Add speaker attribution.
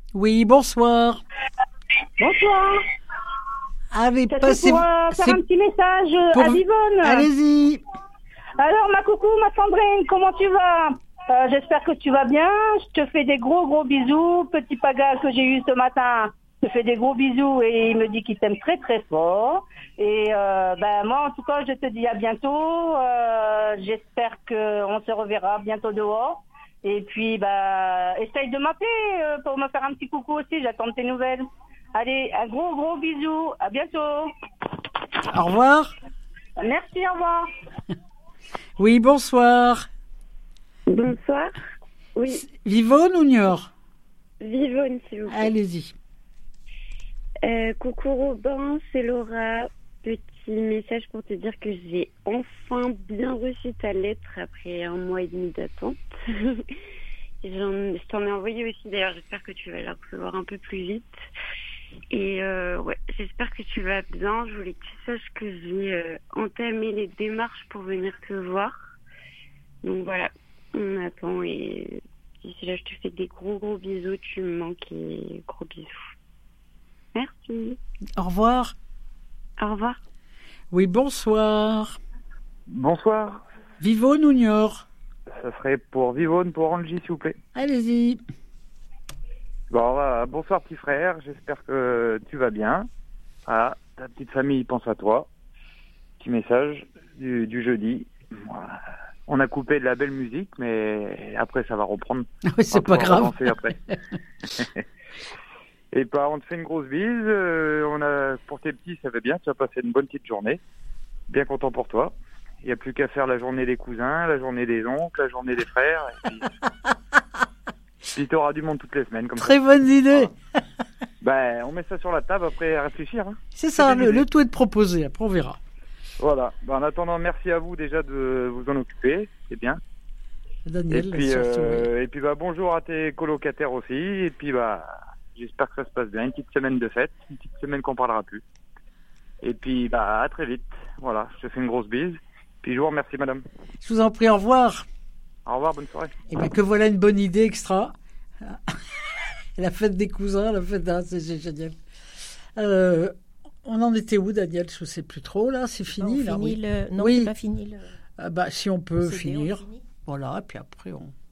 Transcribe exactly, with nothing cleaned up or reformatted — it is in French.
Speaker 1: Oui, bonsoir.
Speaker 2: Bonsoir.
Speaker 1: Allez,
Speaker 2: Ça
Speaker 1: passez.
Speaker 2: c'est pour euh, faire
Speaker 1: c'est
Speaker 2: un petit message euh,
Speaker 1: pour-
Speaker 2: à Vivonne.
Speaker 1: Allez-y.
Speaker 2: Alors, ma coucou, ma Sandrine, comment tu vas? Euh, J'espère que tu vas bien. Je te fais des gros, gros bisous. Petit Paga que j'ai eu ce matin, je te fais des gros bisous et il me dit qu'il t'aime très, très fort. Et euh, ben moi, en tout cas, je te dis à bientôt. Euh, J'espère qu'on se reverra bientôt dehors. Et puis, bah, essaye de m'appeler euh, pour me faire un petit coucou aussi. J'attends tes nouvelles. Allez, un gros, gros bisou. À bientôt.
Speaker 1: Au revoir.
Speaker 2: Merci, au revoir.
Speaker 1: Oui, bonsoir.
Speaker 3: Bonsoir. Oui,
Speaker 1: Vivonne ou Niort?
Speaker 3: Vivonne, s'il vous plaît.
Speaker 1: Allez-y.
Speaker 3: Euh, coucou Robin, c'est Laura. Petit message pour te dire que j'ai enfin bien reçu ta lettre après un mois et demi d'attente. J'en- je t'en ai envoyé aussi, d'ailleurs, j'espère que tu vas la recevoir un peu plus vite. Et euh, ouais, j'espère que tu vas bien. Je voulais que tu saches que j'ai euh, entamé les démarches pour venir te voir. Donc voilà, on attend et d'ici là, je te fais des gros gros bisous. Tu me manques et gros bisous. Merci.
Speaker 1: Au revoir.
Speaker 3: Au revoir.
Speaker 1: Oui, bonsoir.
Speaker 4: Bonsoir.
Speaker 1: Vivonne ou Niort?
Speaker 4: Ça serait pour Vivonne, pour Angie, s'il vous plaît.
Speaker 1: Allez-y.
Speaker 4: Bon, voilà. Bonsoir, petit frère. J'espère que tu vas bien. Voilà. Ta petite famille pense à toi. Petit message du, du jeudi. Voilà. On a coupé de la belle musique, mais après, ça va reprendre.
Speaker 1: Oui, c'est
Speaker 4: On va
Speaker 1: pas
Speaker 4: pouvoir
Speaker 1: grave.
Speaker 4: avancer après. Et bah, on te fait une grosse bise. Euh, on a, pour tes petits, ça va bien. Tu vas passer une bonne petite journée. Bien content pour toi. Il n'y a plus qu'à faire la journée des cousins, la journée des oncles, la journée des frères. Et puis, puis tu auras du monde toutes les semaines. Comme
Speaker 1: Très
Speaker 4: ça.
Speaker 1: bonne idée.
Speaker 4: Voilà. Ben, on met ça sur la table après à réfléchir. Hein.
Speaker 1: C'est ça,
Speaker 4: une
Speaker 1: le,
Speaker 4: idée.
Speaker 1: le tout est de proposer. Après, on verra.
Speaker 4: Voilà. Ben, en attendant, merci à vous déjà de vous en occuper. C'est bien.
Speaker 1: Daniel,
Speaker 4: et puis,
Speaker 1: surtout.
Speaker 4: euh, et puis bah, bonjour à tes colocataires aussi. Et puis, bah, j'espère que ça se passe bien. Une petite semaine de fête. Une petite semaine qu'on parlera plus. Et puis, bah, à très vite. Voilà. Je te fais une grosse bise. Puis, je vous remercie, madame.
Speaker 1: Je vous en prie, au revoir.
Speaker 4: Au revoir. Bonne soirée.
Speaker 1: Et bien que voilà une bonne idée extra. La fête des cousins, la fête d'un, c'est c'est génial. Euh, on en était où, Daniel? Je ne sais plus trop, là. C'est fini,
Speaker 5: Non,
Speaker 1: là,
Speaker 5: fini
Speaker 1: oui.
Speaker 5: le... non
Speaker 1: Oui.
Speaker 5: c'est pas fini le...
Speaker 1: Ah bah, si on peut
Speaker 5: C D, on
Speaker 1: finir.
Speaker 5: finit.
Speaker 1: Voilà, et puis après, on...